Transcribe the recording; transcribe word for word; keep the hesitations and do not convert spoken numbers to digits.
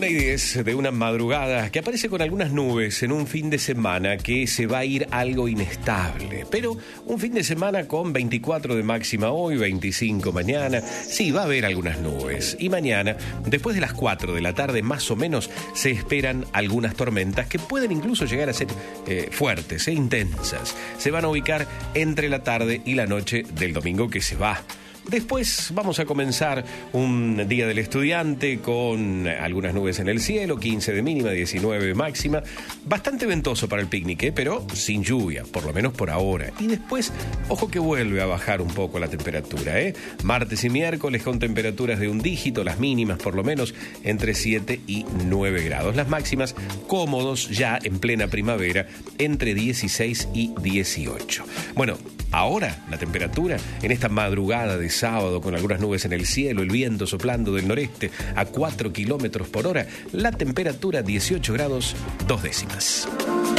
Una y diez de una madrugada que aparece con algunas nubes en un fin de semana que se va a ir algo inestable. Pero un fin de semana con veinticuatro de máxima hoy, veinticinco mañana. Sí, va a haber algunas nubes. Y mañana, después de las cuatro de la tarde más o menos, se esperan algunas tormentas que pueden incluso llegar a ser eh, fuertes e intensas. Se van a ubicar entre la tarde y la noche del domingo que se va. Después vamos a comenzar un día del estudiante con algunas nubes en el cielo, quince de mínima, diecinueve de máxima. Bastante ventoso para el picnic, ¿eh? Pero sin lluvia, por lo menos por ahora. Y después, ojo que vuelve a bajar un poco la temperatura, ¿eh? Martes y miércoles con temperaturas de un dígito, las mínimas por lo menos entre siete y nueve grados. Las máximas cómodos ya en plena primavera entre dieciséis y dieciocho. Bueno, ahora la temperatura en esta madrugada de sábado con algunas nubes en el cielo, el viento soplando del noreste a cuatro kilómetros por hora, la temperatura dieciocho grados, dos décimas.